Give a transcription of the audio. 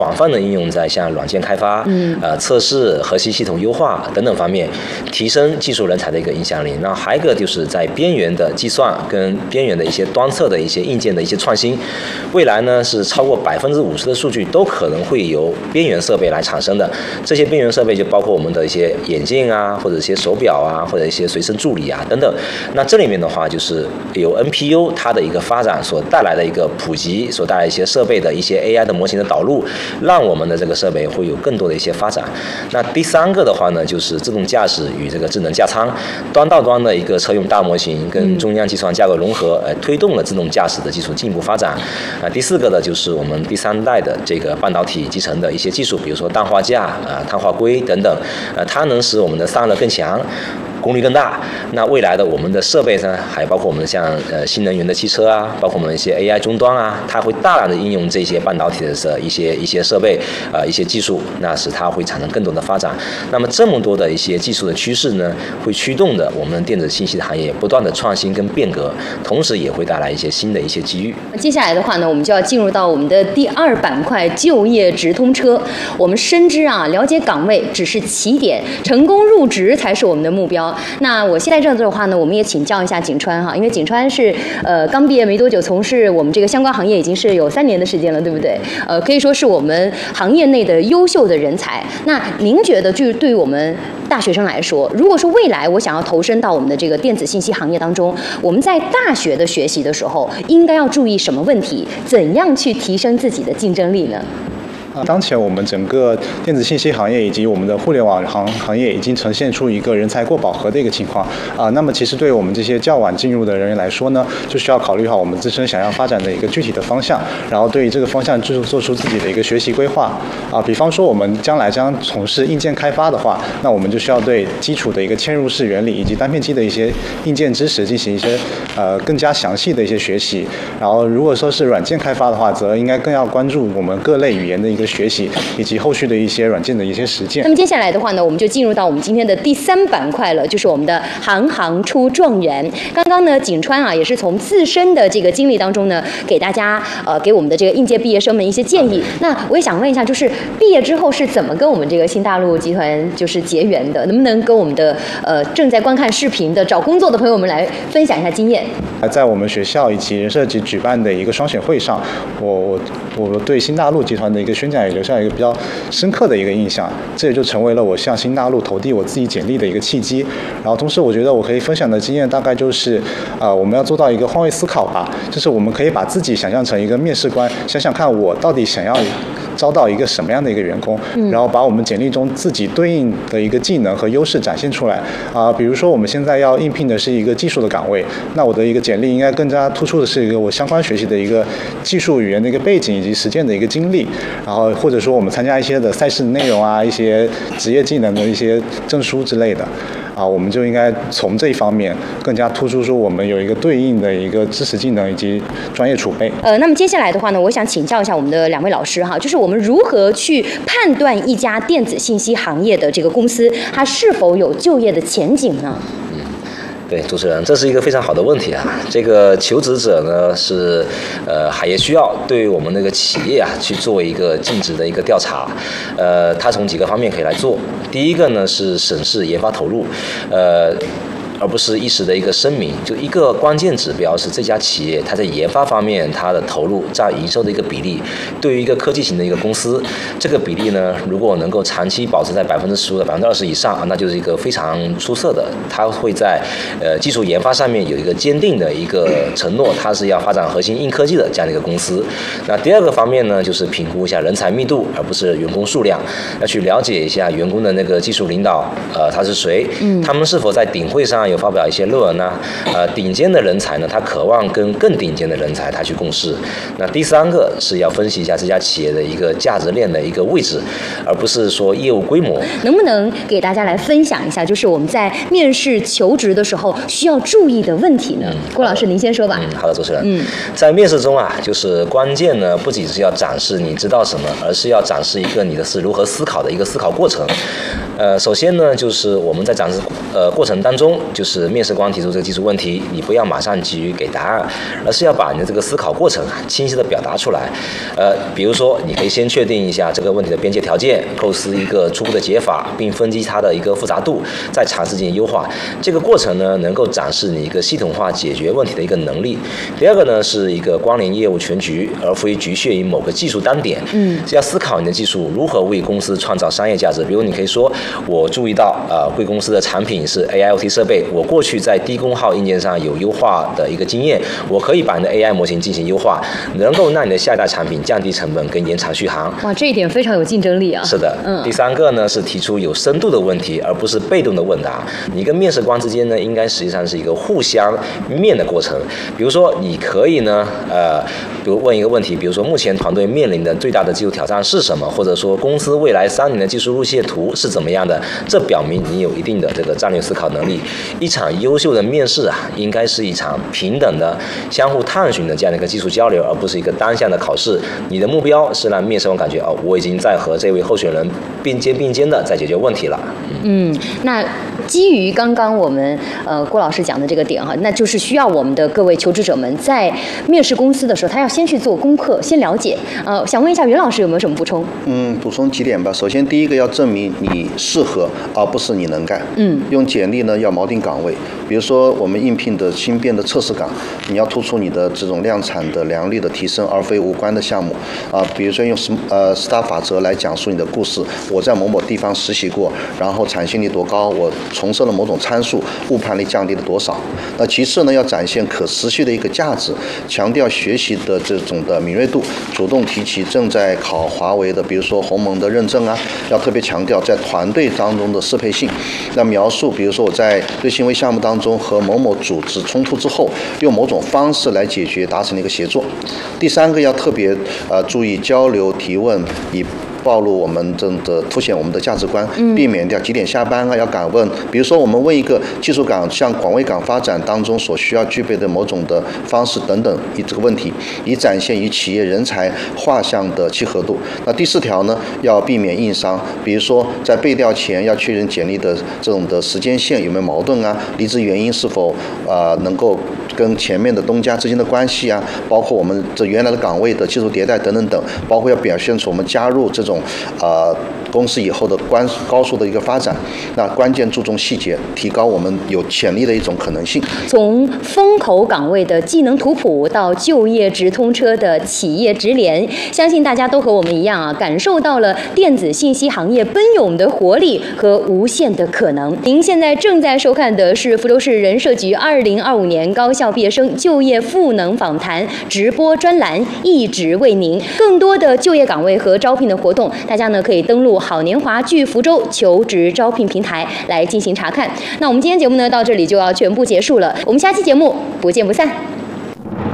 广泛的应用在像软件开发、测试、核心系统优化等等方面，提升技术人才的一个影响力。那还有一个就是在边缘的计算跟边缘的一些端侧的一些硬件的一些创新，未来呢是超过50%的数据都可能会由边缘设备来产生的。这些边缘设备就包括我们的一些眼镜啊，或者一些手表啊，或者一些随身助理啊等等。那这里面的话就是有 NPU 它的一个发展所带来的一个普及，所带来一些设备的一些 AI 的模型的导入，让我们的这个设备会有更多的一些发展。那第三个的话呢，就是自动驾驶与这个智能驾舱，端到端的一个车用大模型跟中央计算架构融合，推动了自动驾驶的技术进一步发展。第四个呢，就是我们第3代的这个半导体集成的一些技术，比如说氮化镓、碳化硅等等，它能使我们的散热更强，功率更大。那未来的我们的设备呢，还包括我们像新能源的汽车啊，包括我们一些 AI 终端啊，它会大量的应用这些半导体的一些设备一些技术，那使它会产生更多的发展。那么这么多的一些技术的趋势呢，会驱动的我们电子信息的行业不断的创新跟变革，同时也会带来一些新的一些机遇。 接下来的话呢，我们就要进入到我们的第2板块就业直通车。我们深知啊，了解岗位只是起点，成功入职才是我们的目标。那我现在这样子的话呢，我们也请教一下景川哈，因为景川是刚毕业没多久，从事我们这个相关行业已经是有3年的时间了，对不对？可以说是我们行业内的优秀的人才。那您觉得，就是对于我们大学生来说，如果说未来我想要投身到我们的这个电子信息行业当中，我们在大学的学习的时候，应该要注意什么问题？怎样去提升自己的竞争力呢？ 当前我们整个电子信息行业以及我们的互联网行业已经呈现出一个人才过饱和的一个情况那么其实对于我们这些较晚进入的人员来说呢，就需要考虑好我们自身想要发展的一个具体的方向，然后对于这个方向做出自己的一个学习规划比方说我们将来将从事硬件开发的话，那我们就需要对基础的一个嵌入式原理以及单片机的一些硬件知识进行一些更加详细的一些学习。然后如果说是软件开发的话，则应该更要关注我们各类语言的一个学习以及后续的一些软件的一些实践。 那么接下来的话呢，我们就进入到我们今天的第3板块了，就是我们的行行出状元。刚刚呢，景川啊也是从自身的这个经历当中呢，给大家给我们的这个应届毕业生们一些建议。那我也想问一下，就是毕业之后是怎么跟我们这个新大陆集团就是结缘的？能不能跟我们的正在观看视频的找工作的朋友们来分享一下经验？ 在我们学校以及人社局举办的一个双选会上，我对新大陆集团的一个宣讲也留下一个比较深刻的一个印象，这也就成为了我向新大陆投递我自己简历的一个契机。然后同时我觉得我可以分享的经验大概就是我们要做到一个换位思考吧，就是我们可以把自己想象成一个面试官，想想看我到底想要招到一个什么样的一个员工，然后把我们简历中自己对应的一个技能和优势展现出来比如说我们现在要应聘的是一个技术的岗位，那我的一个简历应该更加突出的是一个我相关学习的一个技术语言的一个背景以及实践的一个经历，然后或者说我们参加一些的赛事的内容一些职业技能的一些证书之类的我们就应该从这一方面更加突出说我们有一个对应的一个知识技能以及专业储备。 那么接下来的话呢，我想请教一下我们的2位老师哈，就是我们如何去判断一家电子信息行业的这个公司，它是否有就业的前景呢？ 对，主持人，这是一个非常好的问题啊。这个求职者呢是也需要对我们那个企业去做一个尽职的一个调查。他从几个方面可以来做。第一个呢是审视研发投入，而不是一时的一个声明。就一个关键指标是这家企业它在研发方面它的投入占营收的一个比例。对于一个科技型的一个公司，这个比例呢，如果能够长期保持在15%到20%以上那就是一个非常出色的。它会在技术研发上面有一个坚定的一个承诺，它是要发展核心硬科技的这样的一个公司。那第二个方面呢，就是评估一下人才密度，而不是员工数量，要去了解一下员工的那个技术领导他是谁，他们是否在顶会上有发表一些论文顶尖的人才呢，他渴望跟更顶尖的人才他去共事。那第三个是要分析一下这家企业的一个价值链的一个位置，而不是说业务规模。 能不能给大家来分享一下，就是我们在面试求职的时候需要注意的问题呢？郭老师，您先说吧。 好的，主持人。在面试中就是关键呢，不仅是要展示你知道什么，而是要展示一个你的是如何思考的一个思考过程。 首先呢，就是我们在展示过程当中，就是面试官提出这个技术问题，你不要马上急于给答案，而是要把你的这个思考过程清晰的表达出来。比如说，你可以先确定一下这个问题的边界条件，构思一个初步的解法，并分析它的一个复杂度，再尝试进行优化。这个过程呢，能够展示你一个系统化解决问题的一个能力。第二个呢，是一个关联业务全局，而非局限于某个技术单点。要思考你的技术如何为公司创造商业价值。比如，你可以说，我注意到贵公司的产品是 AIoT 设备，我过去在低功耗硬件上有优化的一个经验，我可以把你的 AI 模型进行优化，能够让你的下一代产品降低成本跟延长续航。 哇，这一点非常有竞争力啊！ 是的，第三个呢是提出有深度的问题，而不是被动的问答。你跟面试官之间呢，应该实际上是一个互相面的过程。比如说，你可以呢，比如问一个问题，比如说目前团队面临的最大的技术挑战是什么，或者说公司未来3年的技术路线图是怎么样的？这表明你有一定的这个战略思考能力。一场优秀的面试应该是一场平等的、相互探寻的这样的一个技术交流，而不是一个单向的考试。你的目标是让面试官感觉我已经在和这位候选人并肩的在解决问题了。 那基于刚刚我们郭老师讲的这个点那就是需要我们的各位求职者们在面试公司的时候，他要先去做功课，先了解。想问一下袁老师有没有什么补充？ 补充几点吧。首先，第一个要证明你适合，而不是你能干。用简历呢要锚定岗位，比如说我们应聘的新编的测试岗，你要突出你的这种量产的良率的提升，而非无关的项目比如说用STAR 法则来讲述你的故事。我在某某地方实习过，然后产线率多高，我重设了某种参数，误判率降低了多少。那其次呢，要展现可持续的一个价值，强调学习的这种的敏锐度，主动提起正在考华为的，比如说鸿蒙的认证要特别强调在团队当中的适配性。那描述，比如说我在对行为项目当中和某某组织冲突之后，用某种方式来解决，达成了一个协作。第三个要特别注意交流提问，以暴露我们凸显我们的价值观，避免掉几点下班要敢问。比如说我们问一个技术岗向广位岗发展当中所需要具备的某种的方式等等这个问题，以展现与企业人才画像的契合度。那第4条呢，要避免硬伤，比如说在背调前要确认简历的这种的时间线有没有矛盾离职原因是否能够跟前面的东家之间的关系包括我们这原来的岗位的技术迭代等等等，包括要表现出我们加入这种公司以后的高速的一个发展。那关键注重细节，提高我们有潜力的一种可能性。 从风口岗位的技能图谱到就业直通车的企业直联，相信大家都和我们一样感受到了电子信息行业奔涌的活力和无限的可能。您现在正在收看的是福州市人社局2025年高校毕业生就业赋能访谈直播专栏，一直为您。更多的就业岗位和招聘的活动，大家呢可以登录好年华聚福州求职招聘平台来进行查看。那我们今天节目呢到这里就要全部结束了，我们下期节目不见不散。